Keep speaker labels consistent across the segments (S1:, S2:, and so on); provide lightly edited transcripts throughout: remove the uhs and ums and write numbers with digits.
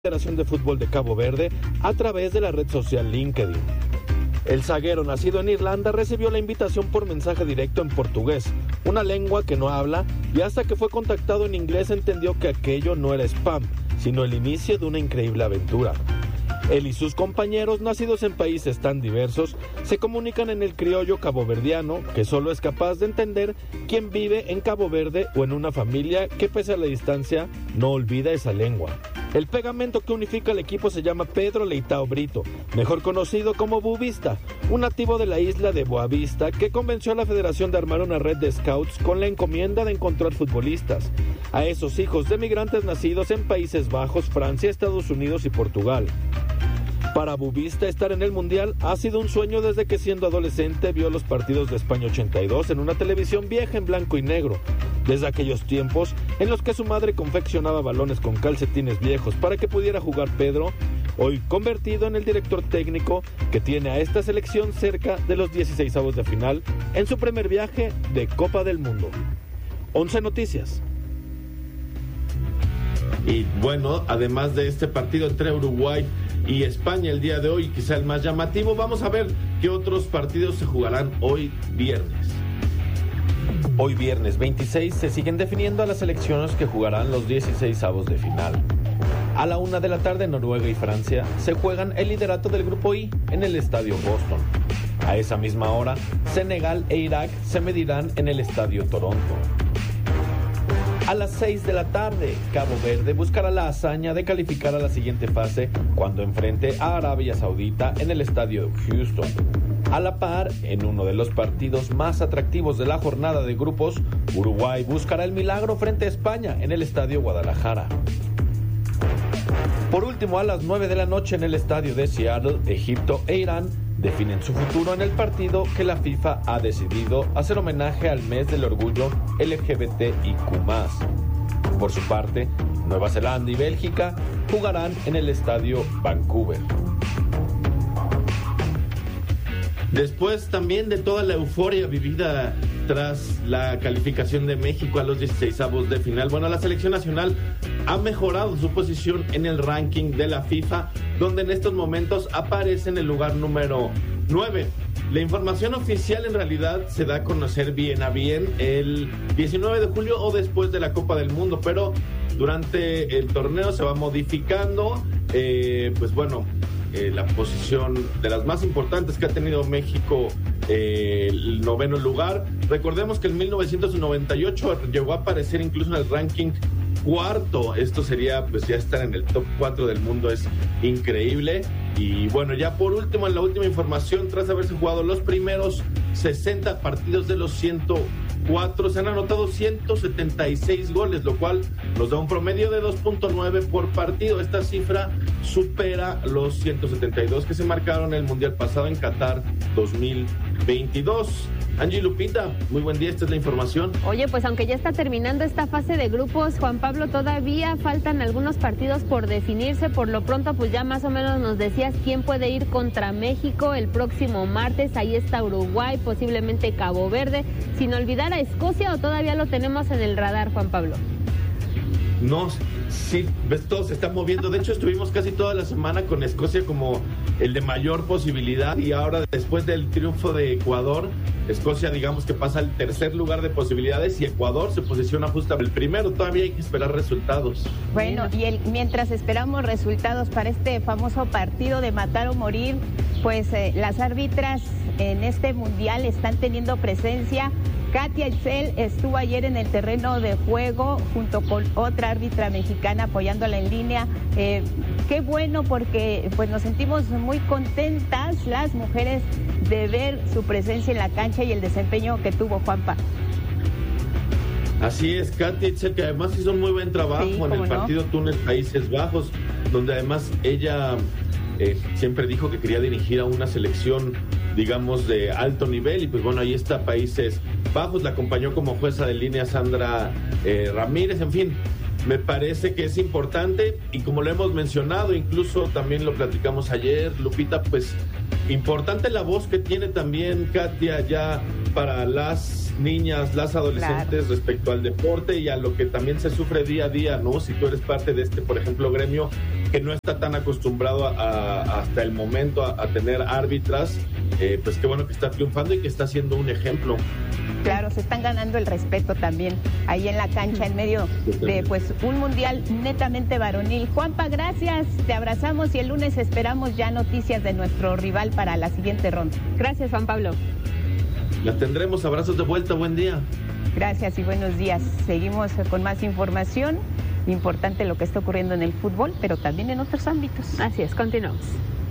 S1: Federación de Fútbol de Cabo Verde a través de la red social LinkedIn. El zaguero nacido en Irlanda recibió la invitación por mensaje directo en portugués, una lengua que no habla, y hasta que fue contactado en inglés entendió que aquello no era spam, sino el inicio de una increíble aventura. Él y sus compañeros, nacidos en países tan diversos, se comunican en el criollo caboverdiano, que solo es capaz de entender quien vive en Cabo Verde o en una familia que, pese a la distancia, no olvida esa lengua. El pegamento que unifica al equipo se llama Pedro Leitao Brito, mejor conocido como Bubista, un nativo de la isla de Boavista que convenció a la federación de armar una red de scouts con la encomienda de encontrar futbolistas a esos hijos de migrantes nacidos en Países Bajos, Francia, Estados Unidos y Portugal. Para Bubista, estar en el Mundial ha sido un sueño desde que, siendo adolescente, vio los partidos de España 82 en una televisión vieja en blanco y negro. Desde aquellos tiempos en los que su madre confeccionaba balones con calcetines viejos para que pudiera jugar Pedro, hoy convertido en el director técnico que tiene a esta selección cerca de los 16avos de final en su primer viaje de Copa del Mundo. 11 Noticias.
S2: Y bueno, además de este partido entre Uruguay y España el día de hoy, quizá el más llamativo, vamos a ver qué otros partidos se jugarán hoy viernes.
S1: Hoy viernes 26 se siguen definiendo a las selecciones que jugarán los 16avos de final. A la 1 de la tarde, Noruega y Francia se juegan el liderato del Grupo I en el Estadio Boston. A esa misma hora, Senegal e Irak se medirán en el Estadio Toronto. A las 6 de la tarde, Cabo Verde buscará la hazaña de calificar a la siguiente fase cuando enfrente a Arabia Saudita en el Estadio Houston. A la par, en uno de los partidos más atractivos de la jornada de grupos, Uruguay buscará el milagro frente a España en el Estadio Guadalajara. Por último, a las 9 de la noche en el Estadio de Seattle, Egipto e Irán definen su futuro en el partido que la FIFA ha decidido hacer homenaje al mes del orgullo LGBTIQ+. Por su parte, Nueva Zelanda y Bélgica jugarán en el Estadio Vancouver.
S2: Después también de toda la euforia vivida tras la calificación de México a los 16avos de final, bueno, la selección nacional ha mejorado su posición en el ranking de la FIFA, donde en estos momentos aparece en el lugar número 9. La información oficial en realidad se da a conocer bien a bien el 19 de julio o después de la Copa del Mundo, pero durante el torneo se va modificando, la posición de las más importantes que ha tenido México, el 9º lugar. Recordemos que en 1998 llegó a aparecer incluso en el ranking 4. Esto sería ya estar en el top 4 del mundo, es increíble. Y bueno, ya por último, en la última información, tras haberse jugado los primeros 60 partidos de los 104, se han anotado 176 goles, lo cual nos da un promedio de 2.9 por partido. Esta cifra supera los 172 que se marcaron en el Mundial pasado en Qatar 2022. Angie, Lupita, muy buen día, esta es la información.
S3: Oye, pues aunque ya está terminando esta fase de grupos, Juan Pablo, todavía faltan algunos partidos por definirse. Por lo pronto, pues ya más o menos nos decías quién puede ir contra México el próximo martes. Ahí está Uruguay, posiblemente Cabo Verde, sin olvidar a Escocia, o todavía lo tenemos en el radar, Juan Pablo.
S2: No, sí, ves, todo se está moviendo. De hecho, estuvimos casi toda la semana con Escocia como el de mayor posibilidad, y ahora, después del triunfo de Ecuador, Escocia, digamos que pasa al tercer lugar de posibilidades y Ecuador se posiciona justo el primero. Todavía hay que esperar resultados.
S4: Bueno, y mientras esperamos resultados para este famoso partido de matar o morir, pues las árbitras en este mundial están teniendo presencia. Katia Itzel estuvo ayer en el terreno de juego junto con otra árbitra mexicana apoyándola en línea. Qué bueno, porque pues nos sentimos muy contentas las mujeres de ver su presencia en la cancha y el desempeño que tuvo Juanpa.
S2: Así es, Katia Itzel, que además hizo un muy buen trabajo en el partido Túnez-Países Bajos, donde además ella siempre dijo que quería dirigir a una selección, digamos, de alto nivel, y pues bueno, ahí está Países Bajos, la acompañó como jueza de línea Sandra Ramírez. En fin, me parece que es importante, y como lo hemos mencionado, incluso también lo platicamos ayer, Lupita, pues importante la voz que tiene también Katia ya para las niñas, las adolescentes, respecto al deporte y a lo que también se sufre día a día, ¿no? Si tú eres parte de este, por ejemplo, gremio, que no está tan acostumbrado hasta el momento a tener árbitras, pues qué bueno que está triunfando y que está siendo un ejemplo.
S4: Claro, se están ganando el respeto también ahí en la cancha, en medio de pues un mundial netamente varonil. Juanpa, gracias, te abrazamos y el lunes esperamos ya noticias de nuestro rival para la siguiente ronda.
S3: Gracias, Juan Pablo.
S2: La tendremos, abrazos de vuelta, buen día.
S4: Gracias y buenos días. Seguimos con más información, importante lo que está ocurriendo en el fútbol, pero también en otros ámbitos.
S3: Así es, continuamos.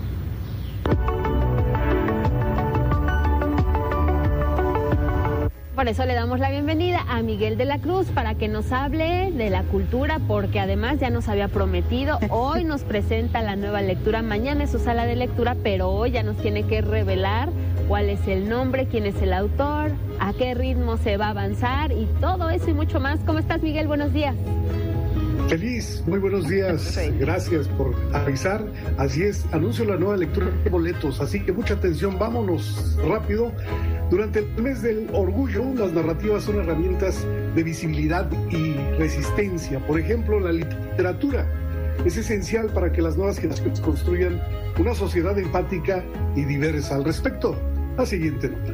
S3: Por eso le damos la bienvenida a Miguel de la Cruz para que nos hable de la cultura, porque además ya nos había prometido, hoy nos presenta la nueva lectura, mañana es su sala de lectura, pero hoy ya nos tiene que revelar cuál es el nombre, quién es el autor, a qué ritmo se va a avanzar y todo eso y mucho más. ¿Cómo estás, Miguel? Buenos días.
S5: Feliz, muy buenos días, sí. Gracias por avisar. Así es, anuncio la nueva lectura de boletos, así que mucha atención, vámonos rápido. Durante el mes del orgullo, las narrativas son herramientas de visibilidad y resistencia. Por ejemplo, la literatura es esencial para que las nuevas generaciones construyan una sociedad empática y diversa. Al respecto, la siguiente nota.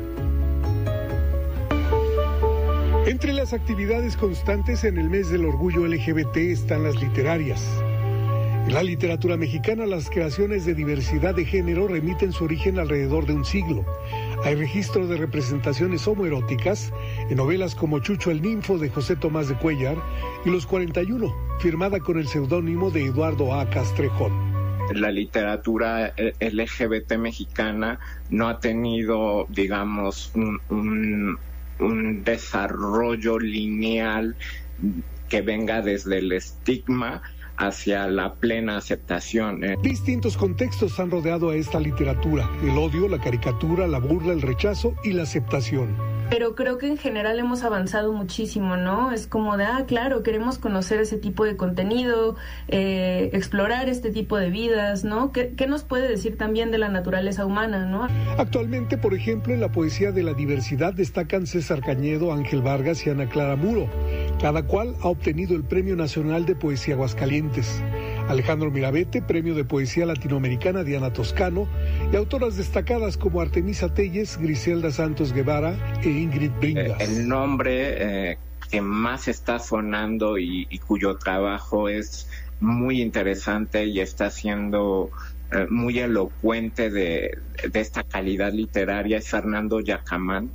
S5: Entre las actividades constantes en el mes del orgullo LGBT están las literarias. En la literatura mexicana, las creaciones de diversidad de género remiten su origen alrededor de un siglo. Hay registro de representaciones homoeróticas en novelas como Chucho el Ninfo de José Tomás de Cuéllar y Los 41, firmada con el seudónimo de Eduardo A. Castrejón.
S6: La literatura LGBT mexicana no ha tenido, digamos, un desarrollo lineal que venga desde el estigma hacia la plena aceptación.
S5: Distintos contextos han rodeado a esta literatura: el odio, la caricatura, la burla, el rechazo y la aceptación.
S7: Pero creo que en general hemos avanzado muchísimo, ¿no? Es como de, claro, queremos conocer ese tipo de contenido, explorar este tipo de vidas, ¿no? ¿Qué nos puede decir también de la naturaleza humana, ¿no?
S5: Actualmente, por ejemplo, en la poesía de la diversidad destacan César Cañedo, Ángel Vargas y Ana Clara Muro. Cada cual ha obtenido el Premio Nacional de Poesía Aguascalientes. Alejandro Mirabete, Premio de Poesía Latinoamericana Diana Toscano, y autoras destacadas como Artemisa Telles, Griselda Santos Guevara e Ingrid Bringas.
S6: El nombre que más está sonando y cuyo trabajo es muy interesante y está siendo muy elocuente de esta calidad literaria es Fernando Yacamán,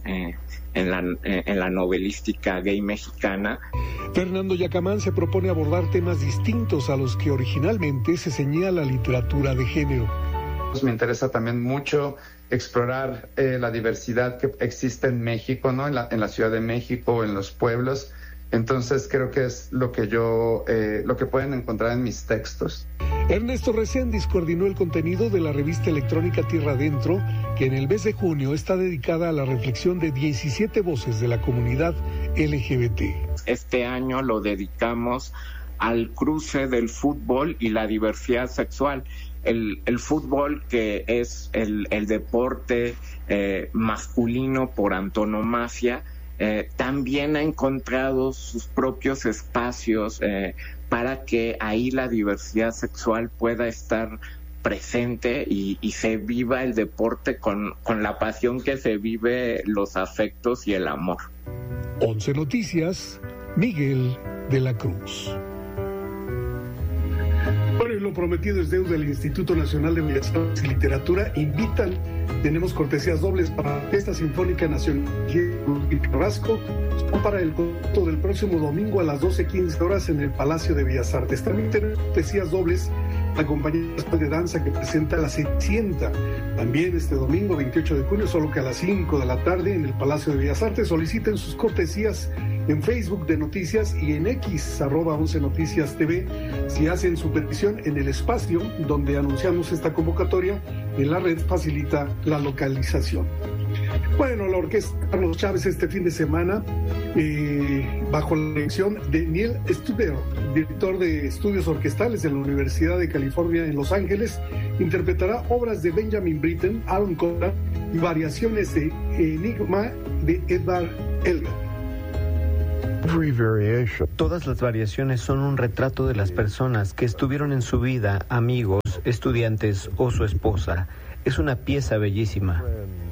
S6: en la novelística gay mexicana.
S5: Fernando Yacamán se propone abordar temas distintos a los que originalmente se ceñía la literatura de género.
S8: Me interesa también mucho explorar la diversidad que existe en México, ¿no? En la Ciudad de México, en los pueblos. Entonces creo que es lo que pueden encontrar en mis textos.
S5: Ernesto Reséndiz coordinó el contenido de la revista electrónica Tierra Adentro, que en el mes de junio está dedicada a la reflexión de 17 voces de la comunidad LGBT.
S6: Este año lo dedicamos al cruce del fútbol y la diversidad sexual. El fútbol, que es el deporte masculino por antonomasia, también ha encontrado sus propios espacios para que ahí la diversidad sexual pueda estar presente y se viva el deporte con la pasión que se vive los afectos y el amor.
S5: 11 Noticias, Miguel de la Cruz. Bueno, y lo prometido es deuda. El Instituto Nacional de Bellas Artes y Literatura invitan, tenemos cortesías dobles para la Orquesta Sinfónica Nacional de Carrasco, para el concierto del próximo domingo a las 12:15 horas en el Palacio de Bellas Artes. También tenemos cortesías dobles la compañía de danza que presenta La Cenicienta, también este domingo 28 de junio, solo que a las 5 de la tarde en el Palacio de Bellas Artes. Soliciten sus cortesías en Facebook de Noticias y en X, @11 Noticias TV, si hacen su petición en el espacio donde anunciamos esta convocatoria. En la red facilita la localización. Bueno, la orquesta Carlos Chávez este fin de semana, bajo la dirección de Neil Studer, director de estudios orquestales de la Universidad de California en Los Ángeles, interpretará obras de Benjamin Britten, Aaron Copland y variaciones de Enigma de Edvard Elgar.
S9: Todas las variaciones son un retrato de las personas que estuvieron en su vida, amigos, estudiantes o su esposa. Es una pieza bellísima.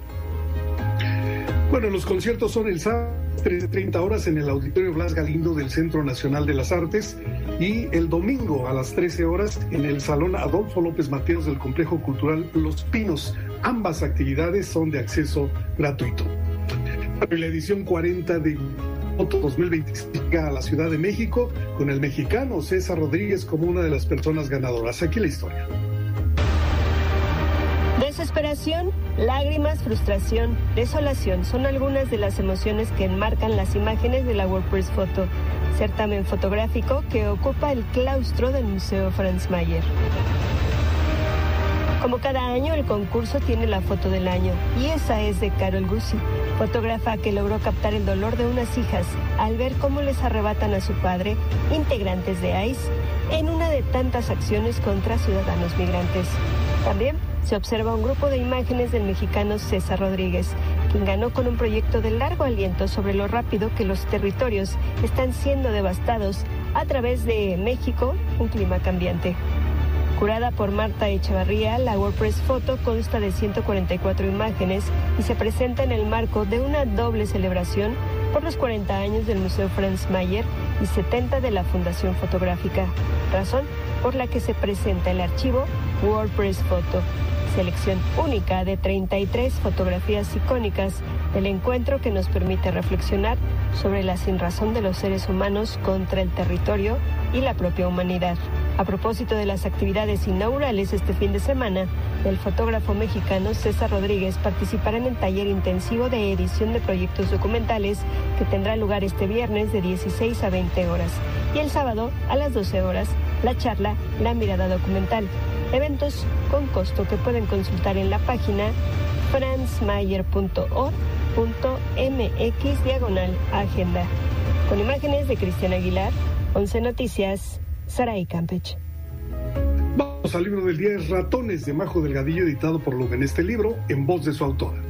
S5: Bueno, los conciertos son el sábado 13:30 horas en el Auditorio Blas Galindo del Centro Nacional de las Artes y el domingo a las 13 horas en el Salón Adolfo López Mateos del Complejo Cultural Los Pinos. Ambas actividades son de acceso gratuito. La edición 40 de 2025 llega a la Ciudad de México con el mexicano César Rodríguez como una de las personas ganadoras. Aquí la historia.
S10: Desesperación, lágrimas, frustración, desolación son algunas de las emociones que enmarcan las imágenes de la WordPress Photo, certamen fotográfico que ocupa el claustro del Museo Franz Mayer. Como cada año, el concurso tiene la foto del año, y esa es de Carol Guzzi, fotógrafa que logró captar el dolor de unas hijas al ver cómo les arrebatan a su padre, integrantes de ICE, en una de tantas acciones contra ciudadanos migrantes. También se observa un grupo de imágenes del mexicano César Rodríguez, quien ganó con un proyecto de largo aliento sobre lo rápido que los territorios están siendo devastados a través de México, un clima cambiante. Curada por Marta Echevarría, la WordPress Photo consta de 144 imágenes y se presenta en el marco de una doble celebración por los 40 años del Museo Franz Mayer y 70 de la Fundación Fotográfica, razón por la que se presenta el archivo WordPress Photo, selección única de 33 fotografías icónicas del encuentro que nos permite reflexionar sobre la sinrazón de los seres humanos contra el territorio y la propia humanidad. A propósito de las actividades inaugurales este fin de semana, el fotógrafo mexicano César Rodríguez participará en el taller intensivo de edición de proyectos documentales que tendrá lugar este viernes de 16 a 20 horas y el sábado a las 12 horas la charla La Mirada Documental. Eventos con costo que pueden consultar en la página franzmayer.org.mx/agenda. Con imágenes de Cristian Aguilar, 11 Noticias, Saray Campech.
S5: Vamos al libro del día, es Ratones, de Majo Delgadillo, editado por Lug en este libro, en voz de su autora.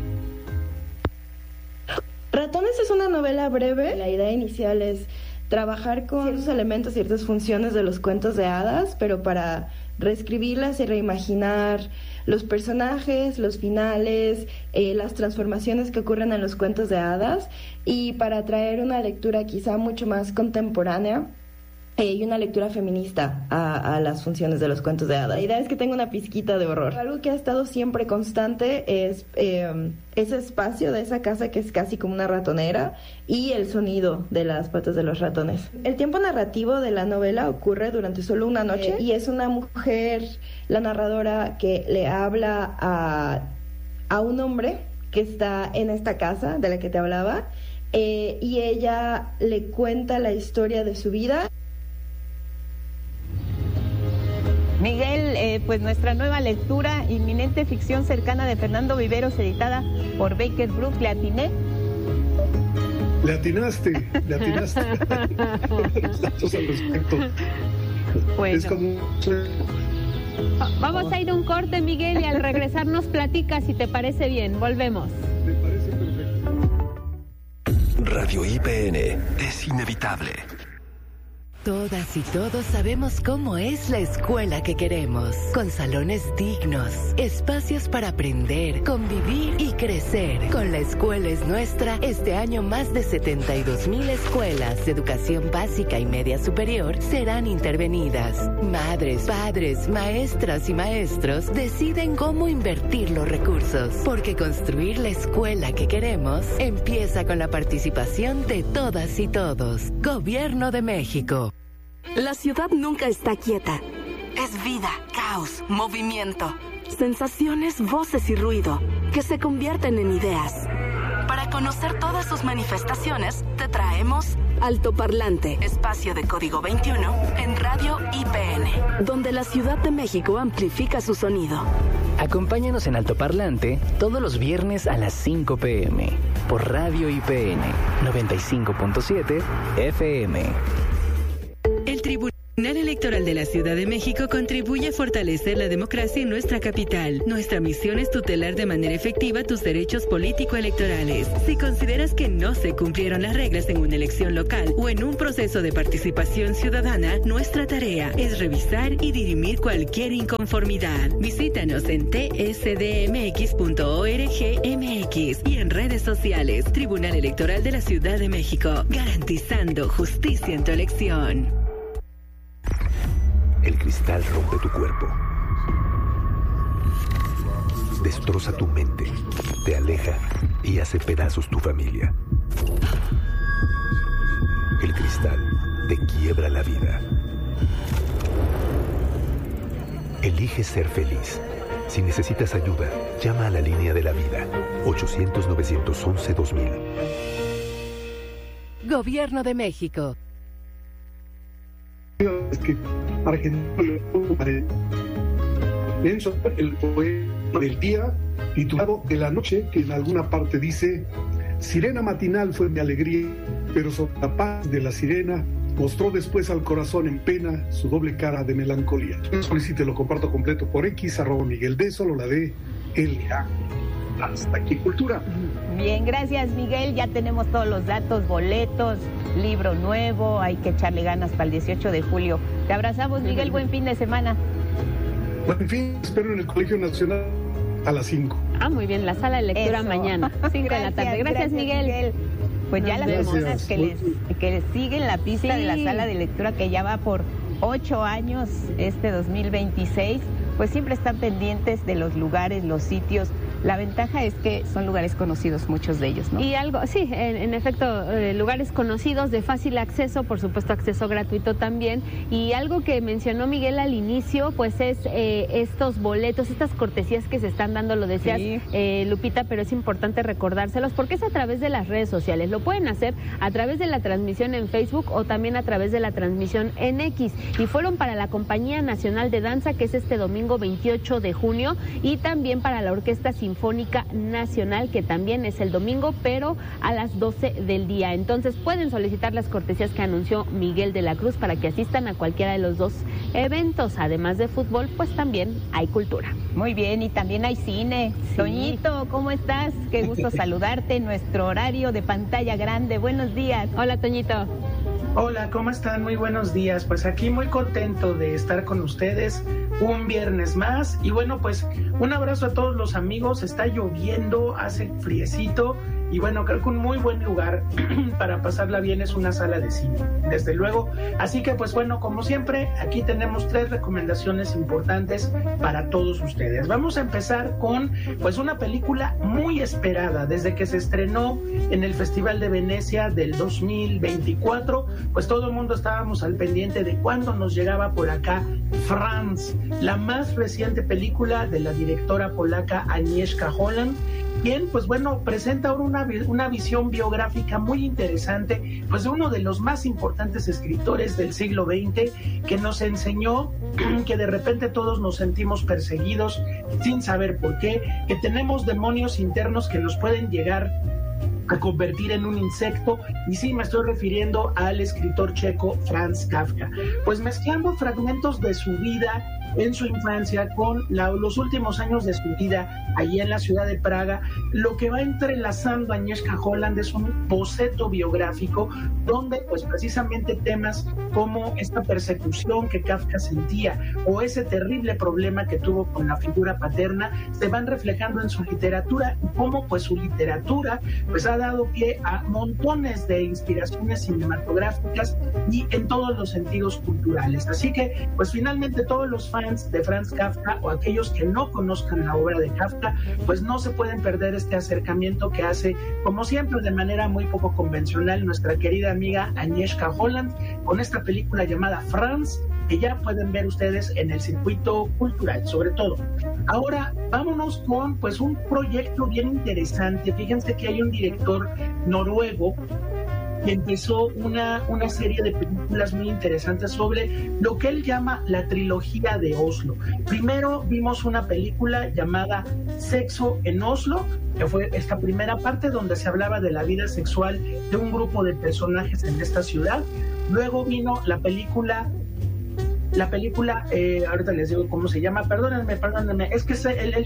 S11: Ratones es una novela breve. La idea inicial es trabajar con ciertos elementos, ciertas funciones de los cuentos de hadas, pero para reescribirlas y reimaginar los personajes, los finales, las transformaciones que ocurren en los cuentos de hadas, y para traer una lectura quizá mucho más contemporánea y una lectura feminista a las funciones de los cuentos de hadas. La idea es que tenga una pizquita de horror. Algo que ha estado siempre constante es ese espacio de esa casa que es casi como una ratonera y el sonido de las patas de los ratones. El tiempo narrativo de la novela ocurre durante solo una noche y es una mujer, la narradora, que le habla a un hombre que está en esta casa de la que te hablaba, y ella le cuenta la historia de su vida.
S4: Miguel, pues nuestra nueva lectura, Inminente Ficción Cercana, de Fernando Viveros, editada por Baker Brook. ¿Le atiné?
S5: Le atinaste. Los datos al respecto.
S3: Bueno.
S5: Es como...
S3: Vamos a ir a un corte, Miguel, y al regresar nos platicas si te parece bien. Volvemos.
S5: Me parece perfecto.
S12: Radio IPN es inevitable.
S13: Todas y todos sabemos cómo es la escuela que queremos, con salones dignos, espacios para aprender, convivir y crecer. Con La Escuela es Nuestra, este año más de 72,000 escuelas de educación básica y media superior serán intervenidas. Madres, padres, maestras y maestros deciden cómo invertir los recursos, porque construir la escuela que queremos empieza con la participación de todas y todos. Gobierno de México.
S14: La ciudad nunca está quieta. Es vida, caos, movimiento, sensaciones, voces y ruido que se convierten en ideas. Para conocer todas sus manifestaciones, te traemos Altoparlante, espacio de código 21 en Radio IPN, donde la Ciudad de México amplifica su sonido.
S15: Acompáñanos en Altoparlante todos los viernes a las 5 p.m. por Radio IPN 95.7 FM.
S13: El Tribunal
S16: Tribunal Electoral de la Ciudad de México contribuye a fortalecer la democracia en nuestra capital. Nuestra misión es tutelar de manera efectiva tus derechos político-electorales. Si consideras que no se cumplieron las reglas en una elección local o en un proceso de participación ciudadana, nuestra tarea es revisar y dirimir cualquier inconformidad. Visítanos en tsdmx.org.mx y en redes sociales. Tribunal Electoral de la Ciudad de México, garantizando justicia en tu elección.
S12: El cristal rompe tu cuerpo, destroza tu mente, te aleja y hace pedazos tu familia. El cristal te quiebra la vida. Elige ser feliz. Si necesitas ayuda, llama a la línea de la vida, 800-911-2000.
S13: Gobierno de México.
S5: Es que para que pienso el poema del día titulado De la noche, que en alguna parte dice: sirena matinal fue mi alegría, pero sobre la paz de la sirena mostró después al corazón en pena su doble cara de melancolía. Solicite, lo comparto completo por X, @Miguel D, solo la de LA. Hasta aquí Cultura.
S4: Bien, gracias Miguel, ya tenemos todos los datos, boletos, libro nuevo, hay que echarle ganas para el 18 de julio. Te abrazamos Miguel, buen fin de semana.
S5: Buen fin, espero en el Colegio Nacional a las 5.
S3: Ah, muy bien, la sala de lectura mañana, 5 de la tarde. Gracias Miguel.
S4: Pues ya las personas que les siguen la pista de la sala de lectura, que ya va por 8 años este 2026, pues siempre están pendientes de los lugares, los sitios. La ventaja es que son lugares conocidos, muchos de ellos, ¿no?
S3: Y algo, sí, en efecto, lugares conocidos, de fácil acceso, por supuesto acceso gratuito también. Y algo que mencionó Miguel al inicio, pues es estos boletos, estas cortesías que se están dando, lo decías, sí. Lupita, pero es importante recordárselos porque es a través de las redes sociales. Lo pueden hacer a través de la transmisión en Facebook o también a través de la transmisión en X. Y fueron para la Compañía Nacional de Danza, que es este domingo 28 de junio, y también para la Orquesta Sinfónica Nacional, que también es el domingo, pero a las 12 del día. Entonces pueden solicitar las cortesías que anunció Miguel de la Cruz para que asistan a cualquiera de los dos eventos. Además de fútbol, pues también hay cultura.
S4: Muy bien, y también hay cine. Sí. Toñito, ¿cómo estás? Qué gusto saludarte en nuestro horario de pantalla grande. Buenos días.
S3: Hola, Toñito.
S17: Hola, ¿cómo están? Muy buenos días. Pues aquí muy contento de estar con ustedes un viernes más. Y bueno, pues un abrazo a todos los amigos. Está lloviendo, hace friecito. Y bueno, creo que un muy buen lugar para pasarla bien es una sala de cine, desde luego. Así que pues bueno, como siempre, aquí tenemos 3 recomendaciones importantes para todos ustedes. Vamos a empezar con pues una película muy esperada desde que se estrenó en el Festival de Venecia del 2024. Pues todo el mundo estábamos al pendiente de cuándo nos llegaba por acá Franz, la más reciente película de la directora polaca Agnieszka Holland, quien, pues bueno, presenta ahora una visión biográfica muy interesante, pues de uno de los más importantes escritores del siglo XX, que nos enseñó que de repente todos nos sentimos perseguidos sin saber por qué, que tenemos demonios internos que nos pueden llegar a convertir en un insecto, y sí, me estoy refiriendo al escritor checo Franz Kafka. Pues mezclando fragmentos de su vida en su infancia con los últimos años de su vida allí en la ciudad de Praga, lo que va entrelazando a Agnieszka Holland es un boceto biográfico donde pues precisamente temas como esta persecución que Kafka sentía o ese terrible problema que tuvo con la figura paterna se van reflejando en su literatura, y cómo pues su literatura pues ha dado pie a montones de inspiraciones cinematográficas y en todos los sentidos culturales. Así que pues finalmente todos los fans de Franz Kafka o aquellos que no conozcan la obra de Kafka pues no se pueden perder este acercamiento que hace, como siempre, de manera muy poco convencional nuestra querida amiga Agnieszka Holland con esta película llamada Franz, que ya pueden ver ustedes en el circuito cultural, sobre todo. Ahora vámonos con pues un proyecto bien interesante. Fíjense que hay un director noruego que empezó una serie de películas muy interesantes sobre lo que él llama la trilogía de Oslo. Primero vimos una película llamada Sexo en Oslo, que fue esta primera parte donde se hablaba de la vida sexual de un grupo de personajes en esta ciudad. Luego vino la película la película, ahorita les digo cómo se llama, perdónenme, es que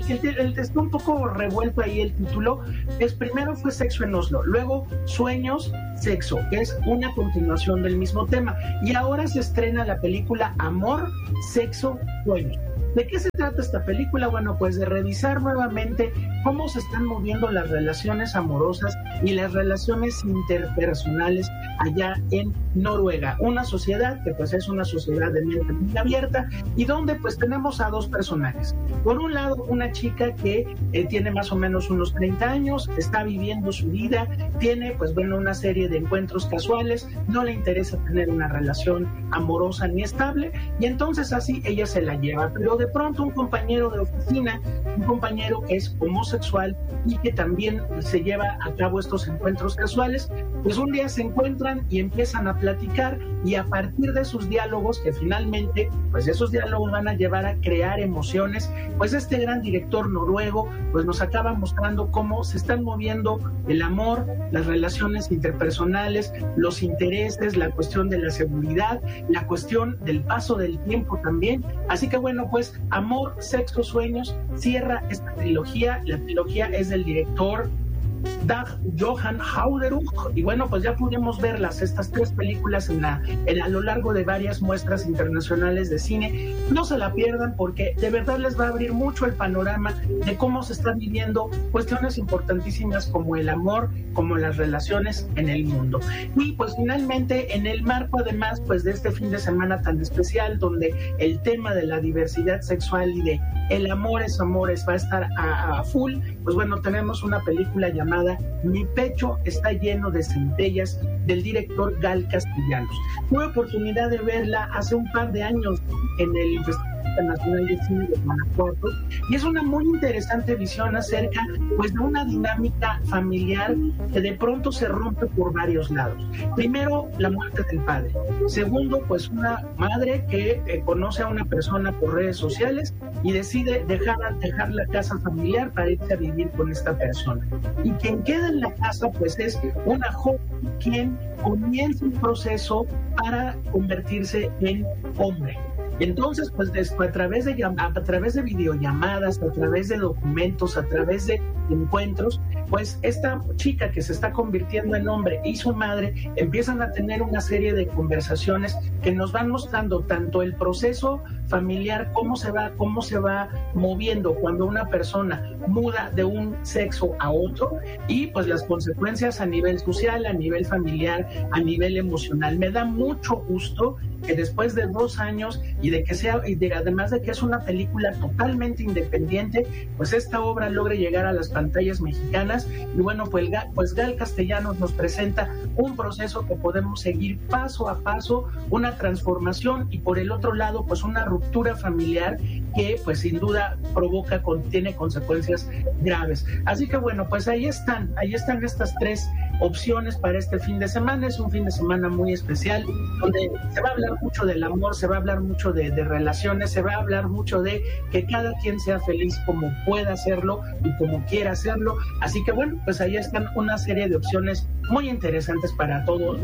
S17: está un poco revuelto ahí el título. Primero fue Sexo en Oslo, luego Sueños, Sexo, que es una continuación del mismo tema, y ahora se estrena la película Amor, Sexo, Sueños. ¿De qué se trata esta película? Bueno, pues de revisar nuevamente cómo se están moviendo las relaciones amorosas y las relaciones interpersonales allá en Noruega, una sociedad que pues es una sociedad de mente muy abierta y donde pues tenemos a dos personajes. Por un lado, una chica que tiene más o menos unos 30 años, está viviendo su vida, tiene pues bueno una serie de encuentros casuales, no le interesa tener una relación amorosa ni estable, y entonces así ella se la lleva, pero de pronto un compañero de oficina, un compañero que es homosexual y que también se lleva a cabo estos encuentros casuales, pues un día se encuentran y empiezan a platicar, y a partir de sus diálogos, que finalmente pues esos diálogos van a llevar a crear emociones, pues este gran director noruego pues nos acaba mostrando cómo se están moviendo el amor, las relaciones interpersonales, los intereses, la cuestión de la seguridad, la cuestión del paso del tiempo también. Así que bueno, pues Amor, Sexo, Sueños cierra esta trilogía. La trilogía es del director Dag Johan Hauderud, y bueno, pues ya pudimos verlas, estas tres películas a lo largo de varias muestras internacionales de cine. No se la pierdan, porque de verdad les va a abrir mucho el panorama de cómo se están viviendo cuestiones importantísimas como el amor, como las relaciones en el mundo. Y pues finalmente, en el marco además pues de este fin de semana tan especial, donde el tema de la diversidad sexual y de el amores va a estar a full, pues bueno, tenemos una película llamada Mi pecho está lleno de centellas, del director Gal Castellanos. Tuve oportunidad de verla hace un par de años en el Festival Nacional de Cine de Guanajuato, y es una muy interesante visión acerca pues de una dinámica familiar que de pronto se rompe por varios lados. Primero, la muerte del padre. Segundo, pues una madre que conoce a una persona por redes sociales y decide dejar la casa familiar para irse a vivir con esta persona. Y quien queda en la casa pues es una joven quien comienza un proceso para convertirse en hombre. Entonces, pues después, a través de videollamadas, a través de documentos, a través de encuentros, pues esta chica que se está convirtiendo en hombre y su madre empiezan a tener una serie de conversaciones que nos van mostrando tanto el proceso familiar, cómo se va moviendo cuando una persona muda de un sexo a otro, y pues las consecuencias a nivel social, a nivel familiar, a nivel emocional. Me da mucho gusto que después de 2 años además de que es una película totalmente independiente, pues esta obra logre llegar a las pantallas mexicanas. Y bueno, pues Gal Castellanos nos presenta un proceso que podemos seguir paso a paso, una transformación, y por el otro lado pues una ruptura familiar que pues sin duda tiene consecuencias graves. Así que bueno, pues ahí están estas 3 opciones para este fin de semana. Es un fin de semana muy especial, donde se va a hablar mucho del amor, se va a hablar mucho de relaciones, se va a hablar mucho de que cada quien sea feliz como pueda hacerlo y como quiera hacerlo. Así que bueno, pues ahí están una serie de opciones muy interesantes para todos.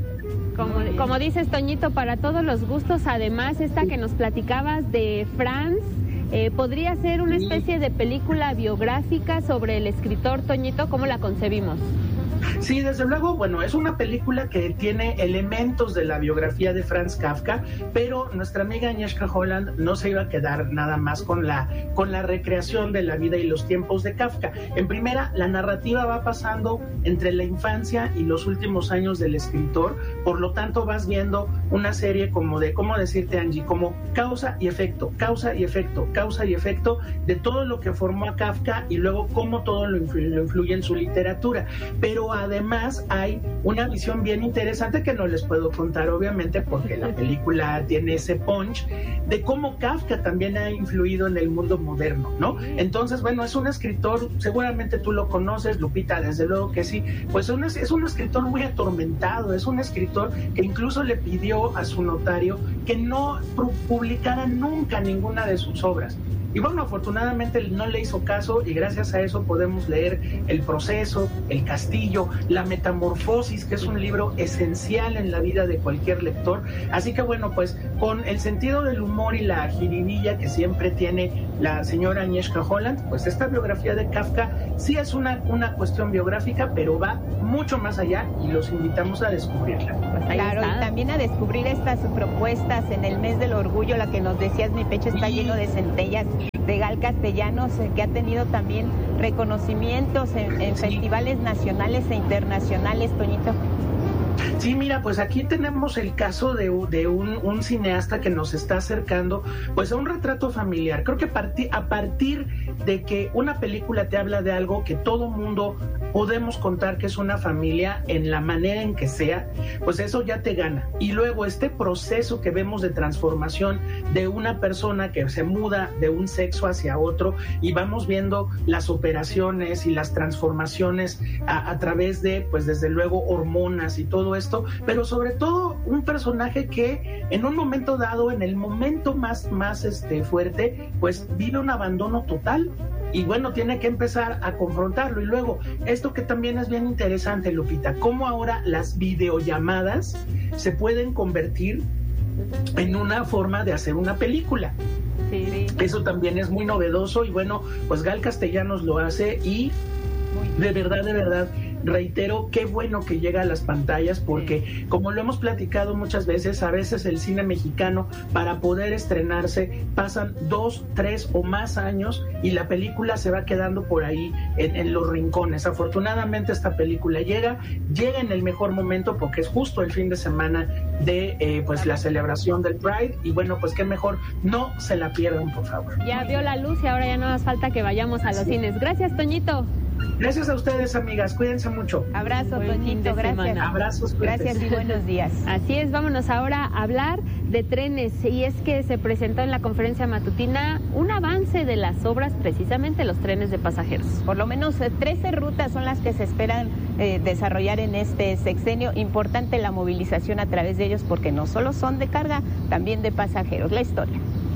S3: Como dices, Toñito, para todos los gustos. Además, esta que nos platicabas de France, podría ser una especie de película biográfica sobre el escritor. Toñito, ¿cómo la concebimos?
S17: Sí, desde luego, bueno, es una película que tiene elementos de la biografía de Franz Kafka, pero nuestra amiga Agnieszka Holland no se iba a quedar nada más con la recreación de la vida y los tiempos de Kafka. En primera, la narrativa va pasando entre la infancia y los últimos años del escritor, por lo tanto vas viendo una serie como de, ¿cómo decirte, Angie? Como causa y efecto de todo lo que formó a Kafka, y luego cómo todo lo influye en su literatura. Pero además hay una visión bien interesante que no les puedo contar, obviamente, porque la película tiene ese punch de cómo Kafka también ha influido en el mundo moderno, ¿no? Entonces, bueno, es un escritor, seguramente tú lo conoces, Lupita, desde luego que sí, pues es un escritor muy atormentado, es un escritor que incluso le pidió a su notario que no publicara nunca ninguna de sus obras. Y bueno, afortunadamente no le hizo caso y gracias a eso podemos leer El proceso, El castillo, La metamorfosis, que es un libro esencial en la vida de cualquier lector. Así que bueno, pues con el sentido del humor y la jiribilla que siempre tiene la señora Agnieszka Holland, pues esta biografía de Kafka sí es una cuestión biográfica, pero va mucho más allá y los invitamos a descubrirla.
S4: Pues claro, y también a descubrir estas propuestas en el mes del orgullo, la que nos decías, Mi pecho está lleno de centellas, de Gal Castellanos, que ha tenido también reconocimientos en festivales nacionales e internacionales, Toñito.
S17: Sí, mira, pues aquí tenemos el caso de un cineasta que nos está acercando pues a un retrato familiar. Creo que a partir de que una película te habla de algo que todo mundo podemos contar que es una familia en la manera en que sea, pues eso ya te gana. Y luego este proceso que vemos de transformación de una persona que se muda de un sexo hacia otro y vamos viendo las operaciones y las transformaciones a través de, pues desde luego, hormonas y todo esto, pero sobre todo un personaje que en un momento dado, en el momento más fuerte, pues vive un abandono total y bueno, tiene que empezar a confrontarlo. Y luego, esto que también es bien interesante, Lupita, cómo ahora las videollamadas se pueden convertir en una forma de hacer una película. Sí. Eso también es muy novedoso y bueno, pues Gal Castellanos lo hace y de verdad, reitero, qué bueno que llega a las pantallas porque, como lo hemos platicado muchas veces, a veces el cine mexicano, para poder estrenarse, pasan 2, 3 o más años y la película se va quedando por ahí en los rincones. Afortunadamente esta película llega en el mejor momento porque es justo el fin de semana de pues la celebración del Pride y bueno, pues qué mejor, no se la pierdan, por favor.
S3: Ya vio la luz y ahora ya no nos falta que vayamos a los cines. Gracias, Toñito.
S17: Gracias a ustedes, amigas. Cuídense mucho.
S4: Abrazo, Toñito. Gracias.
S17: Abrazos.
S4: Gracias y buenos días.
S3: Así es, vámonos ahora a hablar de trenes. Y es que se presentó en la conferencia matutina un avance de las obras, precisamente los trenes de pasajeros.
S4: Por lo menos 13 rutas son las que se esperan desarrollar en este sexenio. Importante la movilización a través de ellos porque no solo son de carga, también de pasajeros. La historia.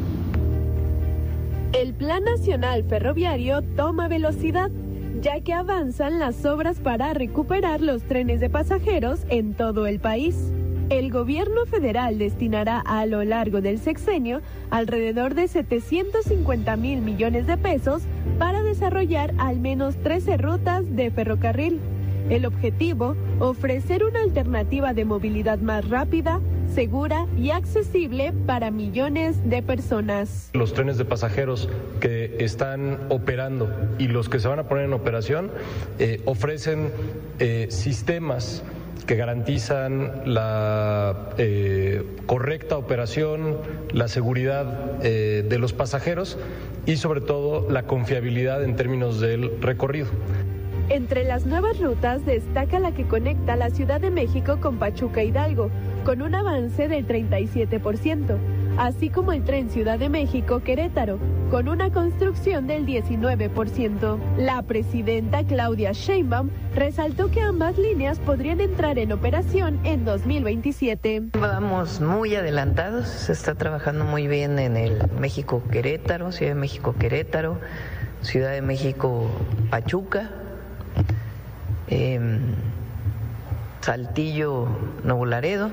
S18: El Plan Nacional Ferroviario toma velocidad, ya que avanzan las obras para recuperar los trenes de pasajeros en todo el país. El gobierno federal destinará a lo largo del sexenio alrededor de 750,000 millones de pesos para desarrollar al menos 13 rutas de ferrocarril. El objetivo, ofrecer una alternativa de movilidad más rápida, segura y accesible para millones de personas.
S19: Los trenes de pasajeros que están operando y los que se van a poner en operación ofrecen sistemas que garantizan la correcta operación, la seguridad de los pasajeros y sobre todo la confiabilidad en términos del recorrido.
S18: Entre las nuevas rutas destaca la que conecta la Ciudad de México con Pachuca Hidalgo, con un avance del 37%, así como el tren Ciudad de México-Querétaro, con una construcción del 19%. La presidenta Claudia Sheinbaum resaltó que ambas líneas podrían entrar en operación en 2027.
S20: Vamos muy adelantados, se está trabajando muy bien en el México-Querétaro, Ciudad de México-Querétaro, Ciudad de México-Pachuca, Saltillo, Nuevo Laredo,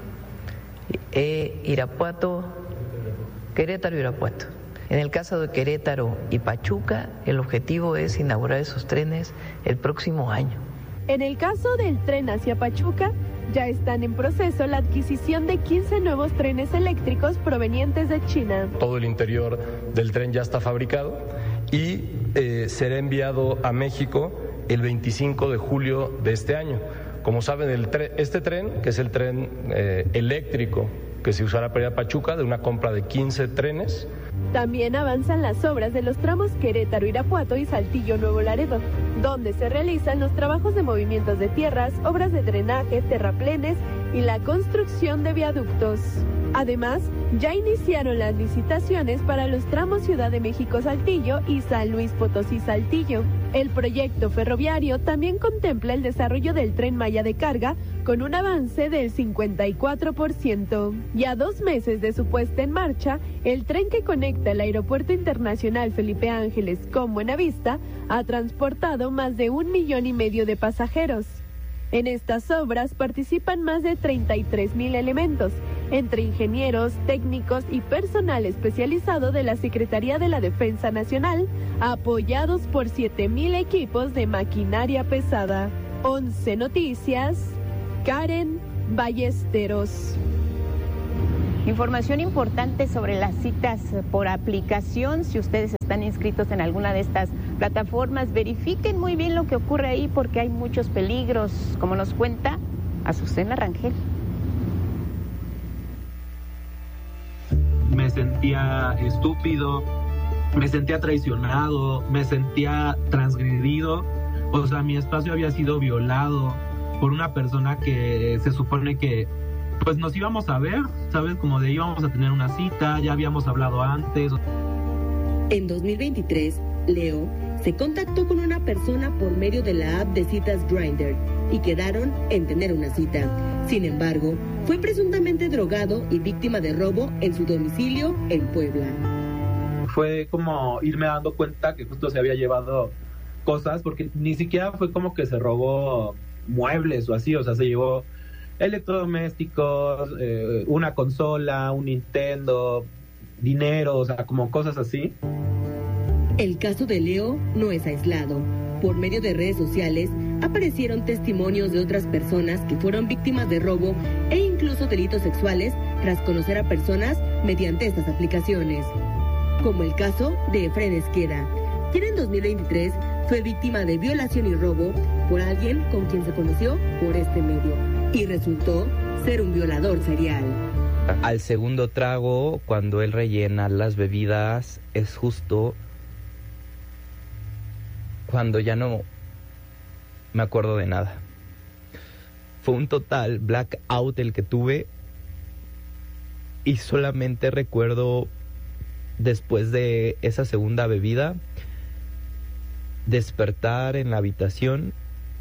S20: Irapuato, Querétaro, Irapuato. En el caso de Querétaro y Pachuca, el objetivo es inaugurar esos trenes el próximo año.
S18: En el caso del tren hacia Pachuca, ya están en proceso la adquisición de 15 nuevos trenes eléctricos provenientes de China. Todo el interior del tren ya está fabricado y será enviado a México el 25 de julio de este año. Como saben, este tren, que es el tren eléctrico que se usará para ir a Pachuca, de una compra de 15 trenes. También avanzan las obras de los tramos Querétaro, Irapuato y Saltillo, Nuevo Laredo, donde se realizan los trabajos de movimientos de tierras, obras de drenaje, terraplenes y la construcción de viaductos. Además, ya iniciaron las licitaciones para los tramos Ciudad de México-Saltillo y San Luis Potosí-Saltillo. El proyecto ferroviario también contempla el desarrollo del Tren Maya de carga con un avance del 54%. Y a 2 meses de su puesta en marcha, el tren que conecta el Aeropuerto Internacional Felipe Ángeles con Buenavista ha transportado más de 1,5 millones de pasajeros. En estas obras participan más de 33,000 elementos, entre ingenieros, técnicos y personal especializado de la Secretaría de la Defensa Nacional, apoyados por 7,000 equipos de maquinaria pesada. 11 Noticias, Karen Ballesteros.
S4: Información importante sobre las citas por aplicación. Si ustedes están inscritos en alguna de estas plataformas, verifiquen muy bien lo que ocurre ahí porque hay muchos peligros, como nos cuenta Azucena Rangel.
S21: Me sentía estúpido, me sentía traicionado, me sentía transgredido. O sea, mi espacio había sido violado por una persona que se supone que pues nos íbamos a ver, ¿sabes? Como de íbamos a tener una cita, ya habíamos hablado antes.
S22: En 2023, Leo se contactó con una persona por medio de la app de citas Grindr y quedaron en tener una cita. Sin embargo, fue presuntamente drogado y víctima de robo en su domicilio en Puebla.
S21: Fue como irme dando cuenta que justo se había llevado cosas, porque ni siquiera fue como que se robó muebles o así, o sea, se llevó electrodomésticos, una consola, un Nintendo, dinero, o sea, como cosas así.
S22: El caso de Leo no es aislado. Por medio de redes sociales aparecieron testimonios de otras personas que fueron víctimas de robo e incluso delitos sexuales tras conocer a personas mediante estas aplicaciones. Como el caso de Efren Esqueda, quien en 2023 fue víctima de violación y robo por alguien con quien se conoció por este medio y resultó ser un violador serial.
S23: Al segundo trago, cuando él rellena las bebidas, es justo cuando ya no me acuerdo de nada. Fue un total blackout el que tuve y solamente recuerdo después de esa segunda bebida despertar en la habitación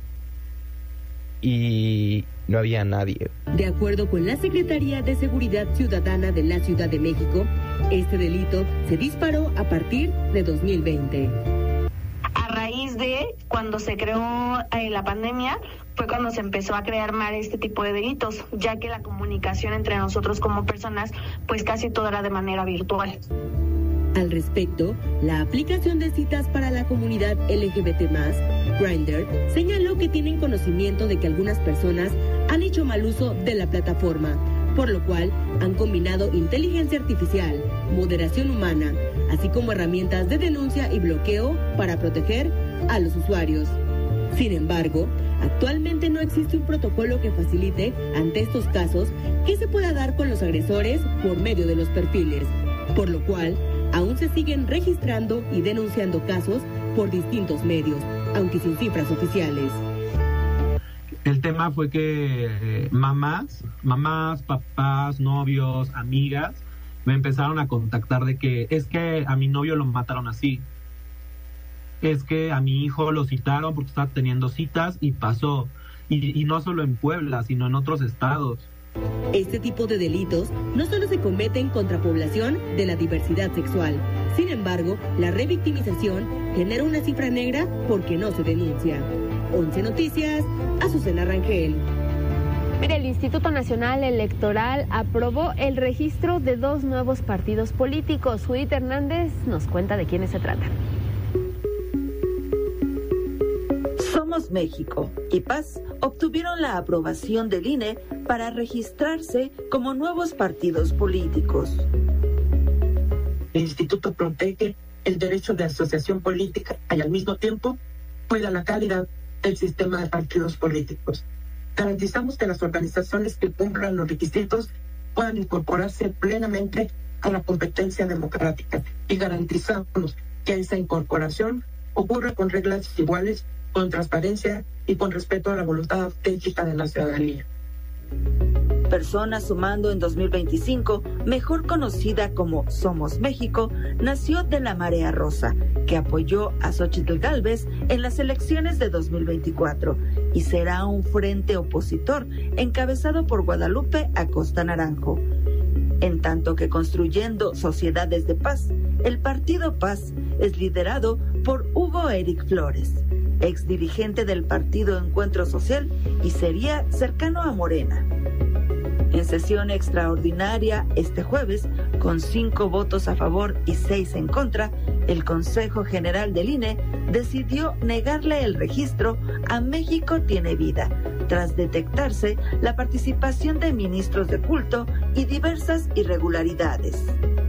S23: y no había nadie.
S22: De acuerdo con la Secretaría de Seguridad Ciudadana de la Ciudad de México, este delito se disparó a partir de 2020.
S24: A raíz de cuando se creó la pandemia, fue cuando se empezó a crear más este tipo de delitos, ya que la comunicación entre nosotros como personas, pues casi todo era de manera virtual.
S22: Al respecto, la aplicación de citas para la comunidad LGBT+, Grindr, señaló que tienen conocimiento de que algunas personas han hecho mal uso de la plataforma, por lo cual han combinado inteligencia artificial, moderación humana, así como herramientas de denuncia y bloqueo para proteger a los usuarios. Sin embargo, actualmente no existe un protocolo que facilite ante estos casos que se pueda dar con los agresores por medio de los perfiles, por lo cual aún se siguen registrando y denunciando casos por distintos medios, aunque sin cifras oficiales.
S21: El tema fue que mamás, papás, novios, amigas, me empezaron a contactar de que es que a mi novio lo mataron así. Es que a mi hijo lo citaron porque estaba teniendo citas y pasó. Y no solo en Puebla, sino en otros estados.
S22: Este tipo de delitos no solo se cometen contra población de la diversidad sexual. Sin embargo, la revictimización genera una cifra negra porque no se denuncia. 11 Noticias, Azucena Rangel.
S3: Mire, el Instituto Nacional Electoral aprobó el registro de 2 nuevos partidos políticos. Judith Hernández nos cuenta de quiénes se tratan.
S25: Somos México y Paz obtuvieron la aprobación del INE para registrarse como nuevos partidos políticos.
S26: El instituto protege el derecho de asociación política y al mismo tiempo cuida la calidad del sistema de partidos políticos. Garantizamos que las organizaciones que cumplan los requisitos puedan incorporarse plenamente a la competencia democrática y garantizamos que esa incorporación ocurra con reglas iguales, con transparencia y con respeto a la voluntad auténtica de la ciudadanía.
S25: Persona Sumando en 2025, mejor conocida como Somos México, nació de la Marea Rosa, que apoyó a Xóchitl Gálvez en las elecciones de 2024 y será un frente opositor encabezado por Guadalupe Acosta Naranjo. En tanto que Construyendo Sociedades de Paz, el Partido Paz es liderado por Hugo Eric Flores, ex dirigente del Partido Encuentro Social y sería cercano a Morena. En sesión extraordinaria este jueves, con 5 votos a favor y 6 en contra, el Consejo General del INE decidió negarle el registro a México Tiene Vida, tras detectarse la participación de ministros de culto y diversas irregularidades.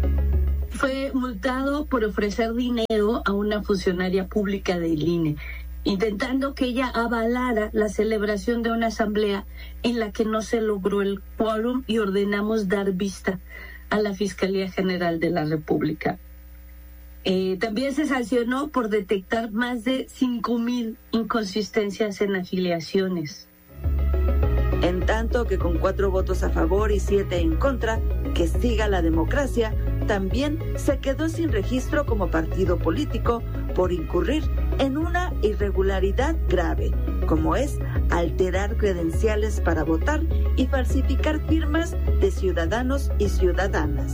S1: Fue multado por ofrecer dinero a una funcionaria pública del INE, intentando que ella avalara la celebración de una asamblea en la que no se logró el quórum y ordenamos dar vista a la Fiscalía General de la República. También se sancionó por detectar más de 5,000 inconsistencias en afiliaciones.
S25: En tanto que con 4 votos a favor y 7 en contra, que siga la democracia, también se quedó sin registro como partido político por incurrir en una irregularidad grave, como es alterar credenciales para votar y falsificar firmas de ciudadanos y ciudadanas.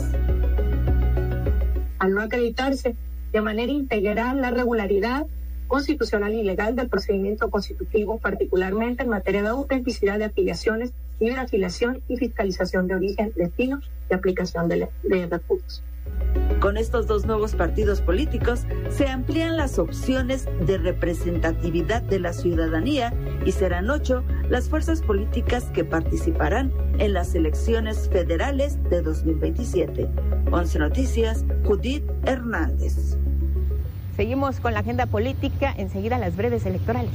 S2: Al no acreditarse de manera integral la regularidad constitucional y legal del procedimiento constitutivo, particularmente en materia de autenticidad de afiliaciones, libre afiliación y fiscalización de origen, destino y aplicación de recursos.
S25: Con estos 2 nuevos partidos políticos se amplían las opciones de representatividad de la ciudadanía y serán 8 las fuerzas políticas que participarán en las elecciones federales de 2027. 11 Noticias, Judith Hernández.
S4: Seguimos con la agenda política, enseguida las breves electorales.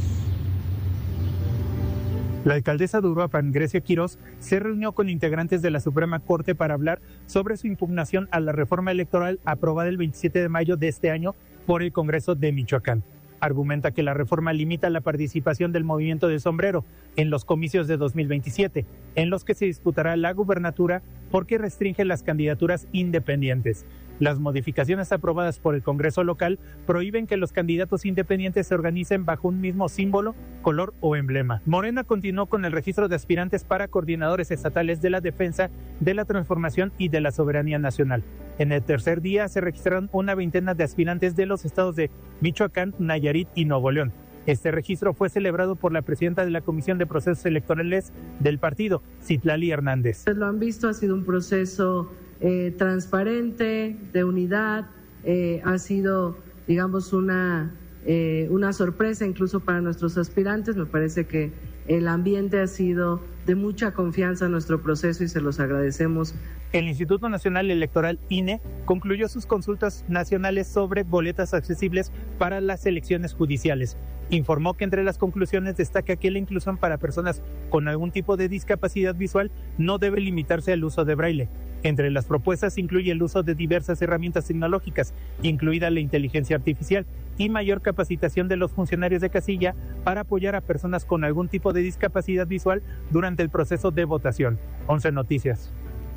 S6: La alcaldesa de Uruapan, Grecia Quirós, se reunió con integrantes de la Suprema Corte para hablar sobre su impugnación a la reforma electoral aprobada el 27 de mayo de este año por el Congreso de Michoacán. Argumenta que la reforma limita la participación del movimiento del sombrero en los comicios de 2027, en los que se disputará la gubernatura porque restringe las candidaturas independientes. Las modificaciones aprobadas por el Congreso local prohíben que los candidatos independientes se organicen bajo un mismo símbolo, color o emblema. Morena continuó con el registro de aspirantes para coordinadores estatales de la defensa, de la transformación y de la soberanía nacional. En el tercer día se registraron una veintena de aspirantes de los estados de Michoacán, Nayarit y Nuevo León. Este registro fue celebrado por la presidenta de la Comisión de Procesos Electorales del partido, Citlali Hernández.
S7: Lo han visto, ha sido un proceso transparente, de unidad, ha sido, digamos, una sorpresa incluso para nuestros aspirantes. Me parece que el ambiente ha sido de mucha confianza en nuestro proceso y se los agradecemos.
S6: El Instituto Nacional Electoral, INE, concluyó sus consultas nacionales sobre boletas accesibles para las elecciones judiciales. Informó que entre las conclusiones destaca que la inclusión para personas con algún tipo de discapacidad visual no debe limitarse al uso de braille. Entre las propuestas incluye el uso de diversas herramientas tecnológicas, incluida la inteligencia artificial, y mayor capacitación de los funcionarios de casilla para apoyar a personas con algún tipo de discapacidad visual durante el proceso de votación. 11 Noticias.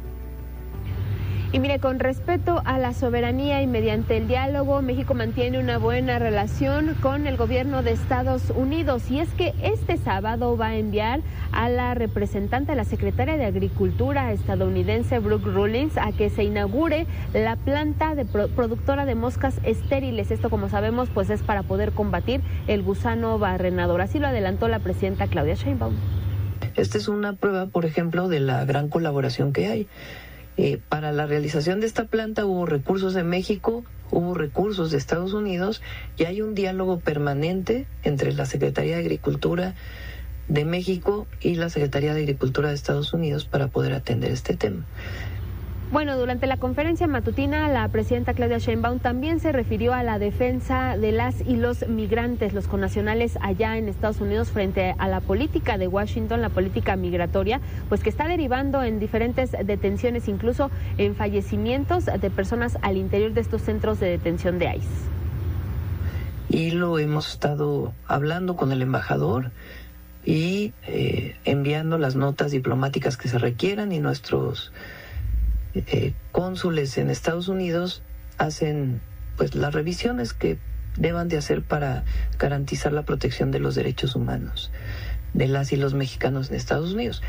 S3: Y mire, con respeto a la soberanía y mediante el diálogo, México mantiene una buena relación con el gobierno de Estados Unidos. Y es que este sábado va a enviar a la representante, a la secretaria de Agricultura estadounidense, Brooke Rollins, a que se inaugure la planta de productora de moscas estériles. Esto, como sabemos, pues es para poder combatir el gusano barrenador. Así lo adelantó la presidenta Claudia Sheinbaum.
S20: Esta es una prueba, por ejemplo, de la gran colaboración que hay. Para la realización de esta planta hubo recursos de México, hubo recursos de Estados Unidos y hay un diálogo permanente entre la Secretaría de Agricultura de México y la Secretaría de Agricultura de Estados Unidos para poder atender este tema.
S3: Bueno, durante la conferencia matutina, la presidenta Claudia Sheinbaum también se refirió a la defensa de las y los migrantes, los connacionales allá en Estados Unidos, frente a la política de Washington, la política migratoria, pues que está derivando en diferentes detenciones, incluso en fallecimientos de personas al interior de estos centros de detención de ICE.
S20: Y lo hemos estado hablando con el embajador y enviando las notas diplomáticas que se requieran, y nuestros cónsules en Estados Unidos hacen pues las revisiones que deban de hacer para garantizar la protección de los derechos humanos de las y los mexicanos en Estados Unidos.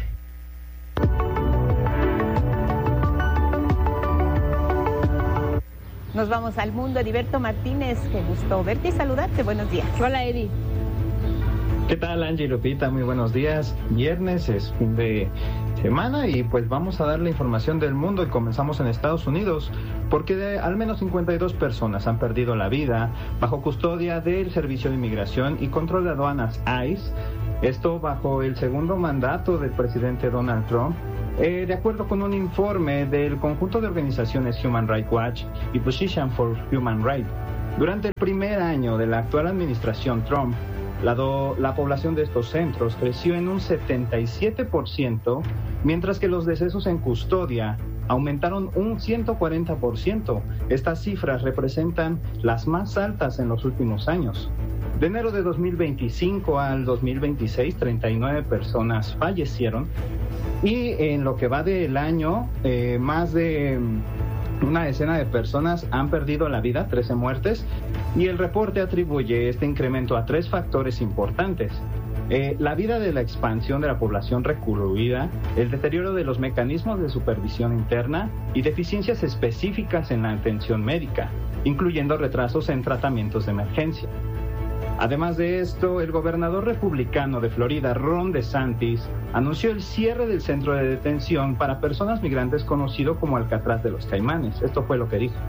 S4: Nos vamos al mundo. Heriberto Martínez, qué gusto verte y saludarte. Buenos días.
S3: Hola, Edi.
S8: ¿Qué tal, Angie y Lupita? Muy buenos días. Viernes es fin de semana y pues vamos a dar la información del mundo, y comenzamos en Estados Unidos, porque al menos 52 personas han perdido la vida bajo custodia del Servicio de Inmigración y Control de Aduanas ICE. Esto bajo el segundo mandato del presidente Donald Trump. De acuerdo con un informe del conjunto de organizaciones Human Rights Watch y Position for Human Rights, durante el primer año de la actual administración Trump, la población de estos centros creció en un 77%, mientras que los decesos en custodia aumentaron un 140%. Estas cifras representan las más altas en los últimos años. De enero de 2025 al 2026, 39 personas fallecieron, y en lo que va del año, más de una decena de personas han perdido la vida, 13 muertes, y el reporte atribuye este incremento a 3 factores importantes. La vida de la expansión de la población recluida, el deterioro de los mecanismos de supervisión interna y deficiencias específicas en la atención médica, incluyendo retrasos en tratamientos de emergencia. Además de esto, el gobernador republicano de Florida, Ron DeSantis, anunció el cierre del centro de detención para personas migrantes conocido como Alcatraz de los Caimanes. Esto fue lo que dijo.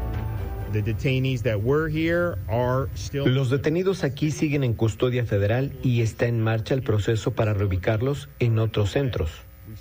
S9: Los detenidos aquí siguen en custodia federal y está en marcha el proceso para reubicarlos en otros centros.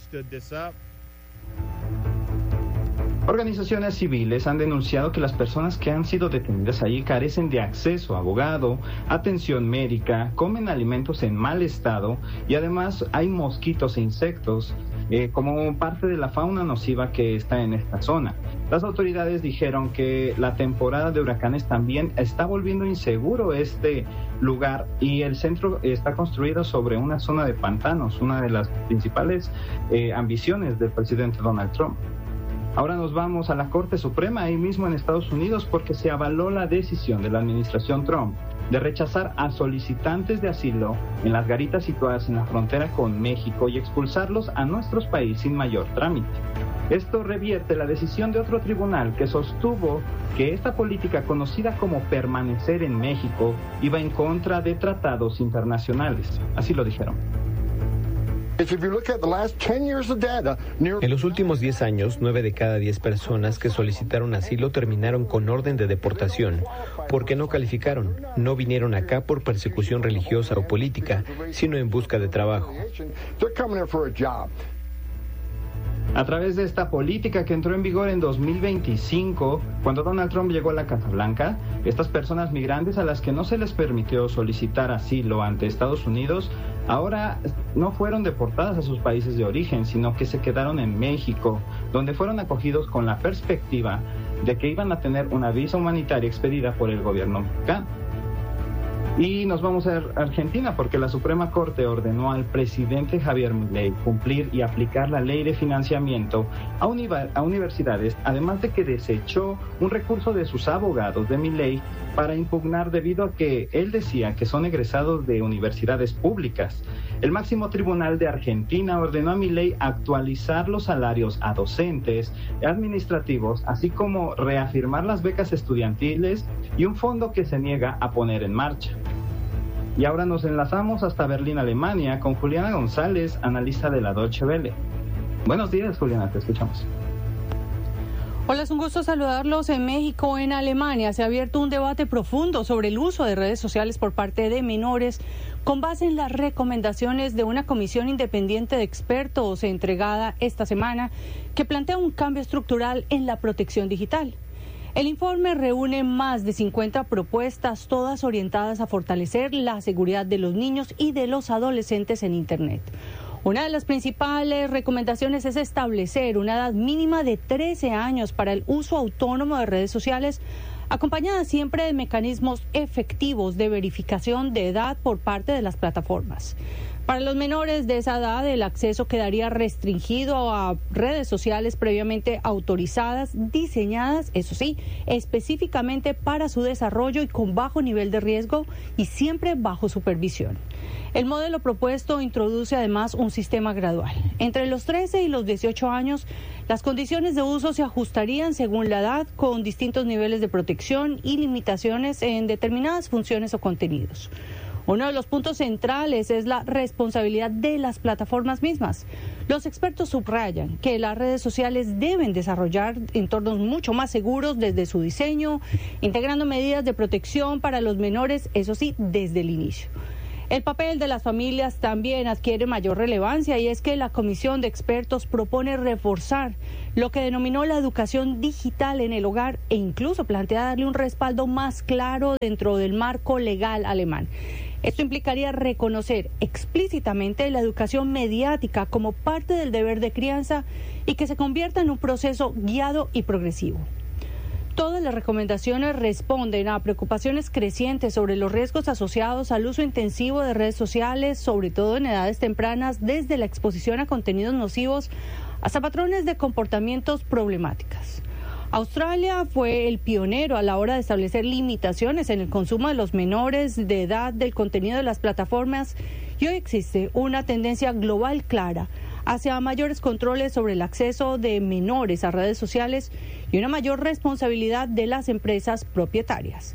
S8: Organizaciones civiles han denunciado que las personas que han sido detenidas allí carecen de acceso a abogado, atención médica, comen alimentos en mal estado y además hay mosquitos e insectos como parte de la fauna nociva que está en esta zona. Las autoridades dijeron que la temporada de huracanes también está volviendo inseguro este lugar, y el centro está construido sobre una zona de pantanos, una de las principales ambiciones del presidente Donald Trump. Ahora nos vamos a la Corte Suprema, ahí mismo en Estados Unidos, porque se avaló la decisión de la administración Trump de rechazar a solicitantes de asilo en las garitas situadas en la frontera con México y expulsarlos a nuestros países sin mayor trámite. Esto revierte la decisión de otro tribunal que sostuvo que esta política, conocida como permanecer en México, iba en contra de tratados internacionales. Así lo dijeron.
S9: En los últimos 10 años, 9 de cada 10 personas que solicitaron asilo terminaron con orden de deportación porque no calificaron, no vinieron acá por persecución religiosa o política, sino en busca de trabajo.
S8: A través de esta política que entró en vigor en 2025, cuando Donald Trump llegó a la Casa Blanca, estas personas migrantes a las que no se les permitió solicitar asilo ante Estados Unidos, ahora no fueron deportadas a sus países de origen, sino que se quedaron en México, donde fueron acogidos con la perspectiva de que iban a tener una visa humanitaria expedida por el gobierno mexicano. Y nos vamos a Argentina, porque la Suprema Corte ordenó al presidente Javier Milei cumplir y aplicar la ley de financiamiento a universidades, además de que desechó un recurso de sus abogados de Milei para impugnar, debido a que él decía que son egresados de universidades públicas. El máximo tribunal de Argentina ordenó a Milei actualizar los salarios a docentes, administrativos, así como reafirmar las becas estudiantiles y un fondo que se niega a poner en marcha. Y ahora nos enlazamos hasta Berlín, Alemania, con Juliana González, analista de la Deutsche Welle. Buenos días, Juliana, te escuchamos.
S10: Hola, es un gusto saludarlos. En México, en Alemania, se ha abierto un debate profundo sobre el uso de redes sociales por parte de menores, con base en las recomendaciones de una comisión independiente de expertos entregada esta semana, que plantea un cambio estructural en la protección digital. El informe reúne más de 50 propuestas, todas orientadas a fortalecer la seguridad de los niños y de los adolescentes en Internet. Una de las principales recomendaciones es establecer una edad mínima de 13 años para el uso autónomo de redes sociales, acompañada siempre de mecanismos efectivos de verificación de edad por parte de las plataformas. Para los menores de esa edad, el acceso quedaría restringido a redes sociales previamente autorizadas, diseñadas, eso sí, específicamente para su desarrollo y con bajo nivel de riesgo y siempre bajo supervisión. El modelo propuesto introduce además un sistema gradual. Entre los 13 y los 18 años, las condiciones de uso se ajustarían según la edad, con distintos niveles de protección y limitaciones en determinadas funciones o contenidos. Uno de los puntos centrales es la responsabilidad de las plataformas mismas. Los expertos subrayan que las redes sociales deben desarrollar entornos mucho más seguros desde su diseño, integrando medidas de protección para los menores, eso sí, desde el inicio. El papel de las familias también adquiere mayor relevancia y es que la comisión de expertos propone reforzar lo que denominó la educación digital en el hogar e incluso plantea darle un respaldo más claro dentro del marco legal alemán. Esto implicaría reconocer explícitamente la educación mediática como parte del deber de crianza y que se convierta en un proceso guiado y progresivo. Todas las recomendaciones responden a preocupaciones crecientes sobre los riesgos asociados al uso intensivo de redes sociales, sobre todo en edades tempranas, desde la exposición a contenidos nocivos hasta patrones de comportamientos problemáticos. Australia fue el pionero a la hora de establecer limitaciones en el consumo de los menores de edad del contenido de las plataformas y hoy existe una tendencia global clara hacia mayores controles sobre el acceso de menores a redes sociales y una mayor responsabilidad de las empresas propietarias.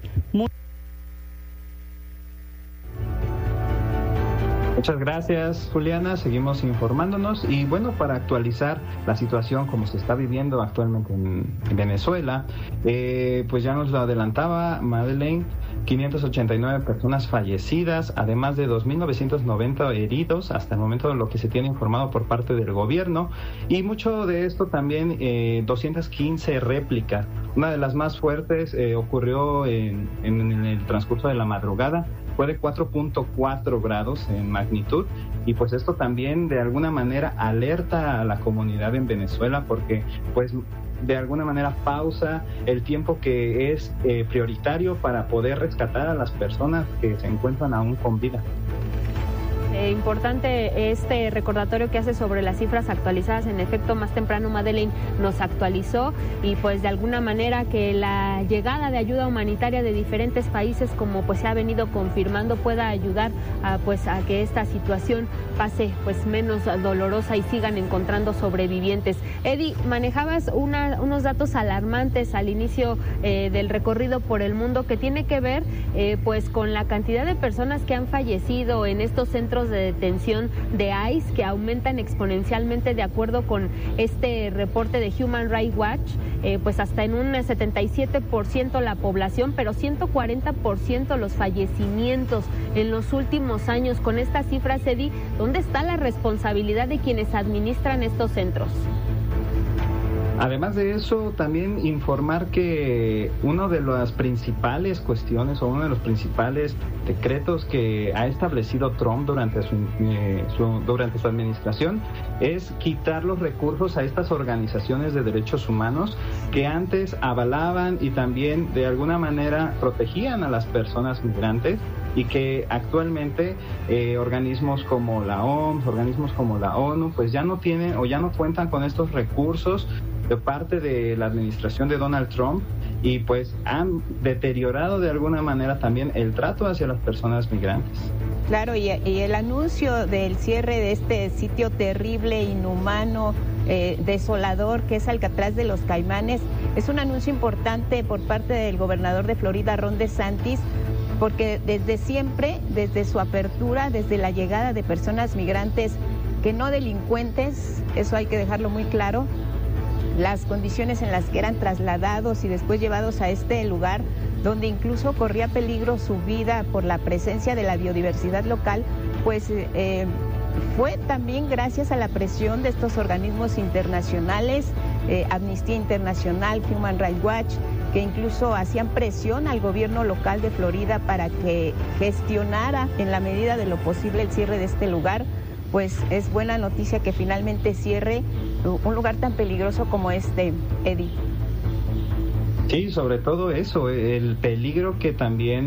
S8: Muchas gracias, Juliana. Seguimos informándonos y bueno, para actualizar la situación como se está viviendo actualmente en Venezuela, pues ya nos lo adelantaba Madeleine, 589 personas fallecidas, además de 2.990 heridos hasta el momento de lo que se tiene informado por parte del gobierno y mucho de esto también 215 réplicas. Una de las más fuertes ocurrió en el transcurso de la madrugada. Fue de 4.4 grados en magnitud y pues esto también de alguna manera alerta a la comunidad en Venezuela porque pues de alguna manera pausa el tiempo que es prioritario para poder rescatar a las personas que se encuentran aún con vida.
S3: Importante este recordatorio que hace sobre las cifras actualizadas. En efecto, más temprano Madeleine nos actualizó y pues de alguna manera que la llegada de ayuda humanitaria de diferentes países, como pues se ha venido confirmando, pueda ayudar a que esta situación pase pues menos dolorosa y sigan encontrando sobrevivientes. Eddie, manejabas unos datos alarmantes al inicio del recorrido por el mundo que tiene que ver pues con la cantidad de personas que han fallecido en estos centros de detención de ICE, que aumentan exponencialmente de acuerdo con este reporte de Human Rights Watch, pues hasta en un 77% la población, pero 140% los fallecimientos en los últimos años. Con estas cifras, Eddie, ¿dónde está la responsabilidad de quienes administran estos centros?
S8: Además de eso, también informar que una de las principales cuestiones o uno de los principales decretos que ha establecido Trump durante su administración es quitar los recursos a estas organizaciones de derechos humanos que antes avalaban y también de alguna manera protegían a las personas migrantes y que actualmente organismos como la OMS, organismos como la ONU, pues ya no tienen o ya no cuentan con estos recursos de parte de la administración de Donald Trump y pues han deteriorado de alguna manera también el trato hacia las personas migrantes.
S4: Claro, y el anuncio del cierre de este sitio terrible, inhumano, desolador que es Alcatraz de los Caimanes, es un anuncio importante por parte del gobernador de Florida, Ron DeSantis, porque desde siempre, desde su apertura, desde la llegada de personas migrantes que no delincuentes, eso hay que dejarlo muy claro, las condiciones en las que eran trasladados y después llevados a este lugar, donde incluso corría peligro su vida por la presencia de la biodiversidad local, pues fue también gracias a la presión de estos organismos internacionales, Amnistía Internacional, Human Rights Watch, que incluso hacían presión al gobierno local de Florida para que gestionara en la medida de lo posible el cierre de este lugar. Pues es buena noticia que finalmente cierre un lugar tan peligroso como este, Eddie.
S8: Sí, sobre todo eso, el peligro que también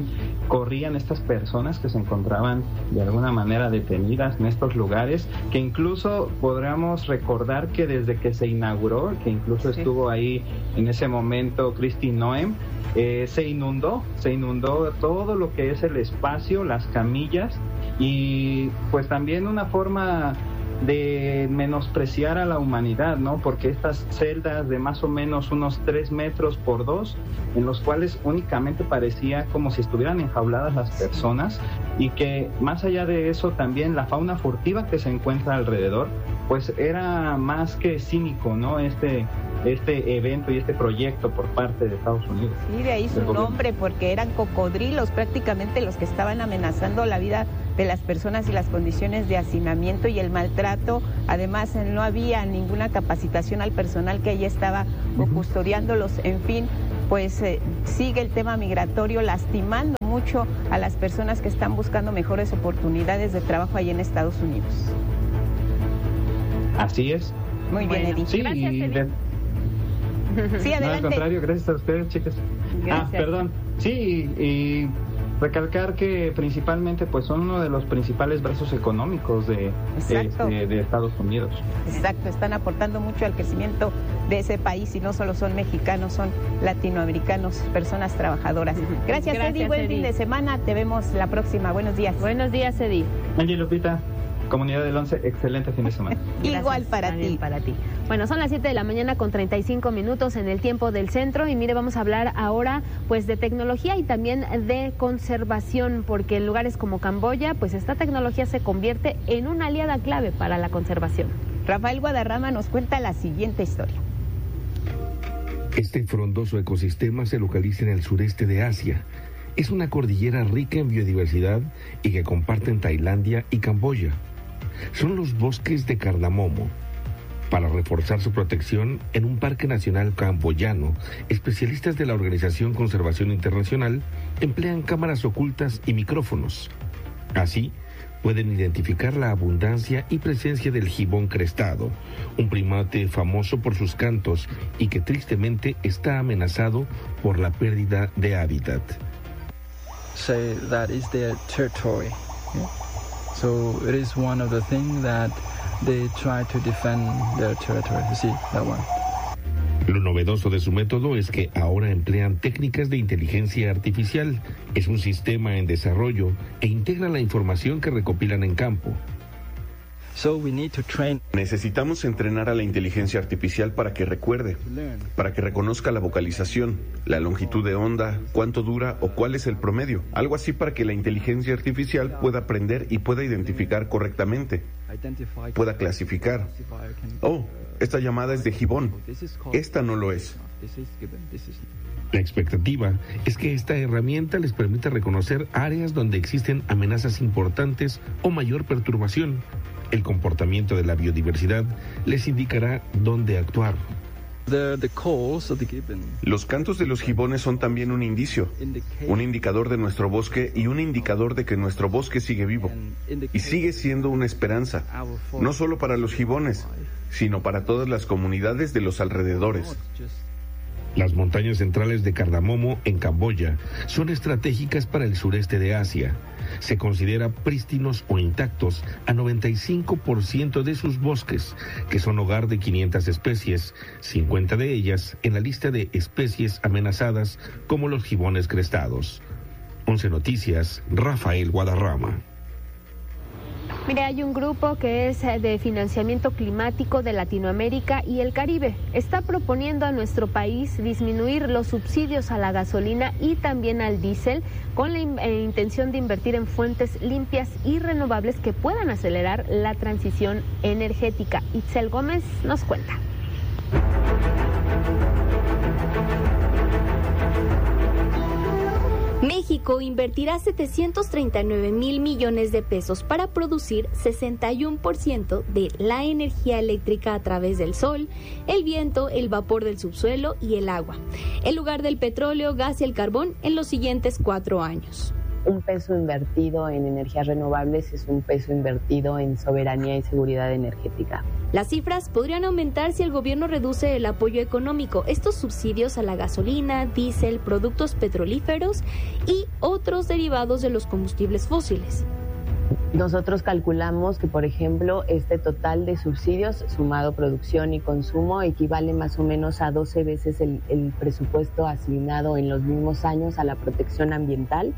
S8: corrían estas personas que se encontraban de alguna manera detenidas en estos lugares, que incluso podríamos recordar que desde que se inauguró, que incluso estuvo ahí en ese momento Kristi Noem, se inundó todo lo que es el espacio, las camillas, y pues también una forma de menospreciar a la humanidad, ¿no? Porque estas celdas de más o menos unos 3 metros por 2, en los cuales únicamente parecía como si estuvieran enjauladas las personas, y que más allá de eso también la fauna furtiva que se encuentra alrededor, pues era más que cínico, ¿no? Este evento y este proyecto por parte de Estados Unidos.
S4: Sí, de ahí su nombre, porque eran cocodrilos prácticamente los que estaban amenazando la vida de las personas y las condiciones de hacinamiento y el maltrato. Además, no había ninguna capacitación al personal que allí estaba custodiándolos. En fin, pues sigue el tema migratorio lastimando mucho a las personas que están buscando mejores oportunidades de trabajo allí en Estados Unidos.
S8: Así es.
S4: Muy bien, Edith.
S8: Sí,
S4: gracias, Edith. Sí, adelante.
S8: No, al contrario, gracias a ustedes, chicas.
S4: Gracias.
S8: Perdón. Sí, y recalcar que principalmente pues son uno de los principales brazos económicos de Estados Unidos.
S4: Exacto, están aportando mucho al crecimiento de ese país, y no solo son mexicanos, son latinoamericanos, personas trabajadoras. Gracias, Eddie. Buen fin de semana. Te vemos la próxima. Buenos días.
S3: Buenos días, Eddie.
S8: Angie, Lupita, Comunidad del 11, excelente fin de semana.
S4: Igual para ti.
S3: Bueno, son las 7 de la mañana con 35 minutos en el tiempo del centro, y mire, vamos a hablar ahora pues de tecnología y también de conservación, porque en lugares como Camboya, pues esta tecnología se convierte en una aliada clave para la conservación.
S4: Rafael Guadarrama nos cuenta la siguiente historia.
S11: Este frondoso ecosistema se localiza en el sureste de Asia. Es una cordillera rica en biodiversidad y que comparten Tailandia y Camboya. Son los bosques de cardamomo. Para reforzar su protección en un parque nacional camboyano, especialistas de la Organización Conservación Internacional emplean cámaras ocultas y micrófonos. Así, pueden identificar la abundancia y presencia del gibón crestado, un primate famoso por sus cantos y que tristemente está amenazado por la pérdida de hábitat.
S12: Say that is their territory. Yeah? So it is one of the things that they try to defend their territory. You see that one.
S11: Lo novedoso de su método es que ahora emplean técnicas de inteligencia artificial. Es un sistema en desarrollo e integra la información que recopilan en campo.
S13: Necesitamos entrenar a la inteligencia artificial para que recuerde, para que reconozca la vocalización, la longitud de onda, cuánto dura o cuál es el promedio. Algo así para que la inteligencia artificial pueda aprender y pueda identificar correctamente, pueda clasificar. Oh, esta llamada es de gibón, esta no lo es.
S11: La expectativa es que esta herramienta les permita reconocer áreas donde existen amenazas importantes o mayor perturbación. El comportamiento de la biodiversidad les indicará dónde actuar.
S13: Los cantos de los gibones son también un indicio, un indicador de nuestro bosque y un indicador de que nuestro bosque sigue vivo y sigue siendo una esperanza, no solo para los gibones, sino para todas las comunidades de los alrededores.
S11: Las montañas centrales de Cardamomo, en Camboya, son estratégicas para el sureste de Asia. Se considera prístinos o intactos a 95% de sus bosques, que son hogar de 500 especies, 50 de ellas en la lista de especies amenazadas como los gibones crestados. 11 Noticias, Rafael Guadarrama.
S3: Mire, hay un grupo que es de financiamiento climático de Latinoamérica y el Caribe. Está proponiendo a nuestro país disminuir los subsidios a la gasolina y también al diésel con la intención de invertir en fuentes limpias y renovables que puedan acelerar la transición energética. Itzel Gómez nos cuenta.
S14: México invertirá 739 mil millones de pesos para producir 61% de la energía eléctrica a través del sol, el viento, el vapor del subsuelo y el agua, en lugar del petróleo, gas y el carbón en los siguientes 4 años.
S15: Un peso invertido en energías renovables es un peso invertido en soberanía y seguridad energética.
S14: Las cifras podrían aumentar si el gobierno reduce el apoyo económico, estos subsidios a la gasolina, diésel, productos petrolíferos y otros derivados de los combustibles fósiles.
S5: Nosotros calculamos que, por ejemplo, este total de subsidios sumado producción y consumo equivale más o menos a 12 veces el presupuesto asignado en los mismos años a la protección ambiental,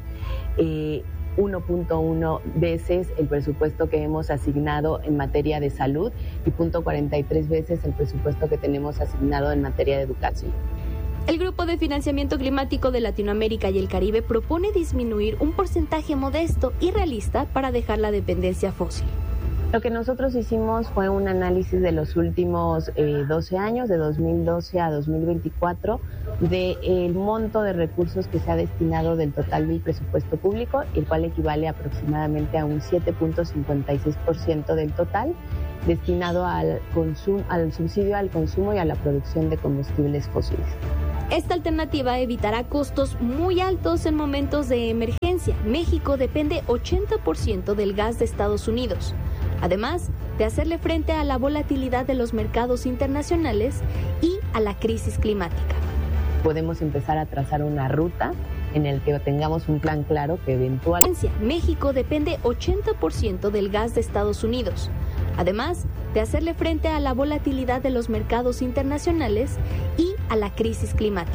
S5: 1.1 veces el presupuesto que hemos asignado en materia de salud y 0.43 veces el presupuesto que tenemos asignado en materia de educación.
S14: El Grupo de Financiamiento Climático de Latinoamérica y el Caribe propone disminuir un porcentaje modesto y realista para dejar la dependencia fósil.
S5: Lo que nosotros hicimos fue un análisis de los últimos 12 años, de 2012 a 2024, del monto de recursos que se ha destinado del total del presupuesto público, el cual equivale aproximadamente a un 7.56% del total, destinado al subsidio al consumo y a la producción de combustibles fósiles.
S14: Esta alternativa evitará costos muy altos en momentos de emergencia. México depende 80% del gas de Estados Unidos, además de hacerle frente a la volatilidad de los mercados internacionales y a la crisis climática.
S5: Podemos empezar a trazar una ruta en el que tengamos un plan claro que eventualmente...
S14: México depende 80% del gas de Estados Unidos, además de hacerle frente a la volatilidad de los mercados internacionales y a la crisis climática.